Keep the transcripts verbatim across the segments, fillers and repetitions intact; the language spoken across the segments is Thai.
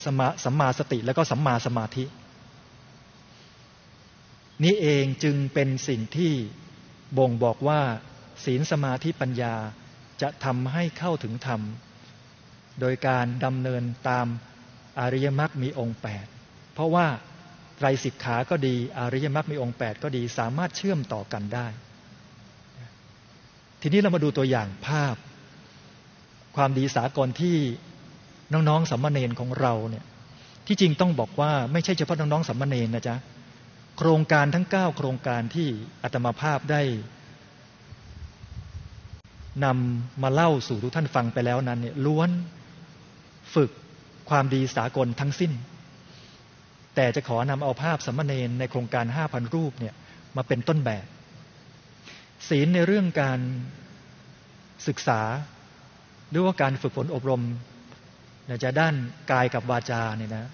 สมาสัมมาสติแล้วก็สัมมาสมาธินี่เองจึงเป็นสิ่งที่บ่งบอกว่าศีลสมาธิปัญญาจะทำให้เข้าถึงธรรมโดยการดำเนินตามอริยมรรคมีองค์แปดเพราะว่าไตรสิกขาก็ดีอริยมรรคมีองค์แปดก็ดีสามารถเชื่อมต่อกันได้ทีนี้เรามาดูตัวอย่างภาพความดีสากลที่น้องๆสามเณรของเราเนี่ยที่จริงต้องบอกว่าไม่ใช่เฉพาะน้องๆสามเณรนะจ๊ะโครงการทั้งเก้าโครงการที่อาตมาภาพได้นำมาเล่าสู่ทุกท่านฟังไปแล้วนั้นเนี่ยล้วนฝึกความดีสากลทั้งสิ้นแต่จะขอนำเอาภาพสามเณรในโครงการ ห้าพัน รูปเนี่ยมาเป็นต้นแบบศีลในเรื่องการศึกษาหรือว่าการฝึกฝนอบรมจะด้านกายกับวาจาเนี่ยนะ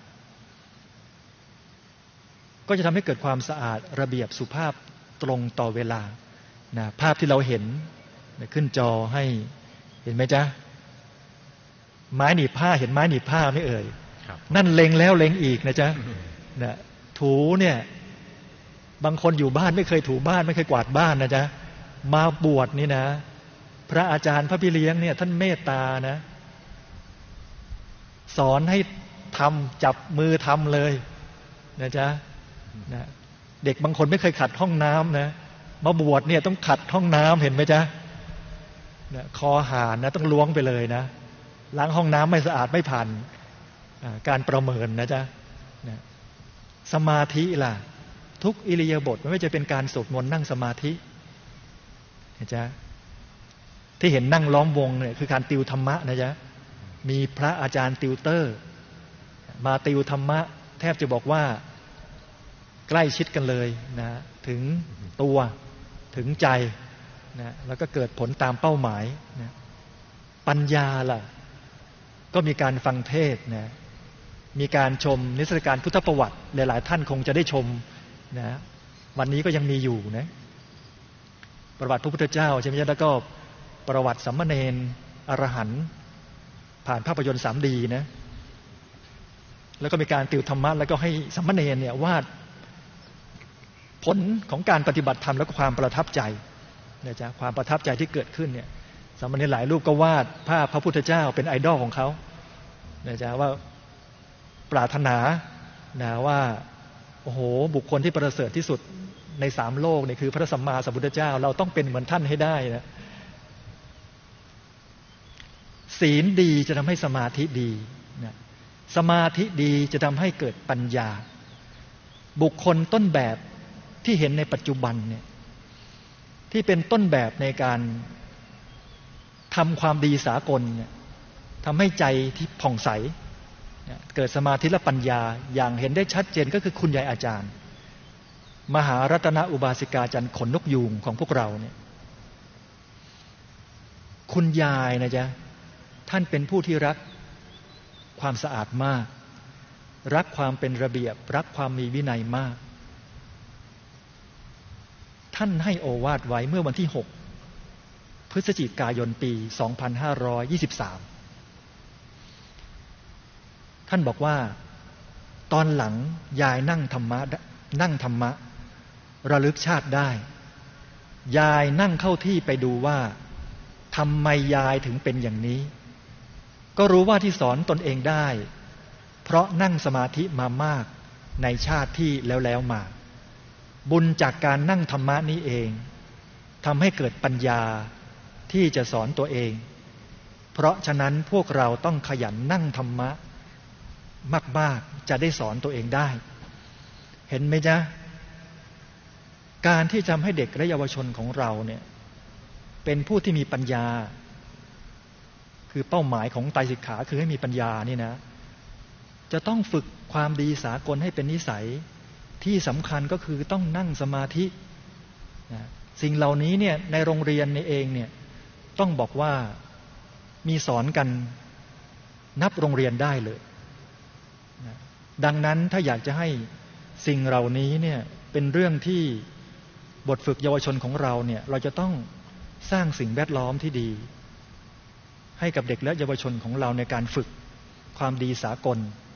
ก็จะทำให้เกิดความสะอาดระเบียบสุภาพตรงต่อเวลานะภาพที่เราเห็นขึ้นจอให้เห็นไหมจ๊ะไม้หนีบผ้าเห็นไม้หนีบผ้าไม่เอ่ยนั่นเล็งแล้วเล็งอีกนะจ๊ะนะถูเนี่ยบางคนอยู่บ้านไม่เคยถูบ้านไม่เคยกวาดบ้านนะจ๊ะมาบวชนี่นะพระอาจารย์พระพี่เลี้ยงเนี่ยท่านเมตตานะสอนให้ทำจับมือทำเลยนะจ๊ะนะเด็กบางคนไม่เคยขัดห้องน้ำนะมาบวชเนี่ยต้องขัดห้องน้ำเห็นไหมจ๊ะนะคอหานนะต้องล้วงไปเลยนะล้างห้องน้ำไม่สะอาดไม่ผ่านการประเมินนะจ๊ะนะสมาธิล่ะทุกอิริยาบถไม่ว่าจะเป็นการสวดมนต์นั่งสมาธินะจ๊ะที่เห็นนั่งล้อมวงเนี่ยคือการติวธรรมะนะจ๊ะมีพระอาจารย์ติวเตอร์มาติวธรรมะแทบจะบอกว่าใกล้ชิดกันเลยนะถึงตัวถึงใจนะแล้วก็เกิดผลตามเป้าหมายนะปัญญาล่ะก็มีการฟังเทศนะมีการชมนิทรรศการพุทธประวัติหลายๆท่านคงจะได้ชมนะวันนี้ก็ยังมีอยู่นะประวัติพระพุทธเจ้าใช่ไหมจ๊ะแล้วก็ประวัติสามเณรอรหันต์ผ่านภาพยนตร์ สามดี นะแล้วก็มีการติวธรรมะแล้วก็ให้สามเณรเนี่ยวาดผลของการปฏิบัติธรรมแล้วก็ความประทับใจนะจ๊ะความประทับใจที่เกิดขึ้นเนี่ยสามเณรหลายรูปก็วาดภาพพระพุทธเจ้าเป็นไอดอลของเขานะจ๊ะว่าปรารถนานะว่าโอ้โหบุคคลที่ประเสริฐที่สุดในสามโลกนี่คือพระสัมมาสัมพุทธเจ้าเราต้องเป็นเหมือนท่านให้ได้นะศีลดีจะทำให้สมาธิดีนะสมาธิดีจะทำให้เกิดปัญญาบุคคลต้นแบบที่เห็นในปัจจุบันเนี่ยที่เป็นต้นแบบในการทำความดีสากลเนี่ยทำให้ใจที่ผ่องใสเกิดสมาธิและปัญญาอย่างเห็นได้ชัดเจนก็คือคุณยายอาจารย์มหารัตนอุบาสิกาจันทร์ขนนกยูงของพวกเราเนี่ยคุณยายนะจ๊ะท่านเป็นผู้ที่รักความสะอาดมากรักความเป็นระเบียบรักความมีวินัยมากท่านให้โอวาทไว้เมื่อวันที่หกพฤศจิกายนปีสองพันห้าร้อยยี่สิบสามท่านบอกว่าตอนหลังยายนั่งธรรมะนั่งธรรมะระลึกชาติได้ยายนั่งเข้าที่ไปดูว่าทำไมยายถึงเป็นอย่างนี้ก็รู้ว่าที่สอนตนเองได้เพราะนั่งสมาธิมามากในชาติที่แล้วแล้วมาบุญจากการนั่งธรรมะนี้เองทำให้เกิดปัญญาที่จะสอนตัวเองเพราะฉะนั้นพวกเราต้องขยันนั่งธรรมะมากๆจะได้สอนตัวเองได้เห็นไหมจ๊ะการที่ทำให้เด็กและเยาวชนของเราเนี่ยเป็นผู้ที่มีปัญญาคือเป้าหมายของไตรสิกขาคือให้มีปัญญานี่นะจะต้องฝึกความดีสากลให้เป็นนิสัยที่สำคัญก็คือต้องนั่งสมาธินะสิ่งเหล่านี้เนี่ยในโรงเรียนนี่เองเนี่ยต้องบอกว่ามีสอนกันนับโรงเรียนได้เลยนะดังนั้นถ้าอยากจะให้สิ่งเหล่านี้เนี่ยเป็นเรื่องที่บทฝึกเยาวชนของเราเนี่ยเราจะต้องสร้างสิ่งแวดล้อมที่ดีให้กับเด็กและเยาวชนของเราในการฝึกความดีสากล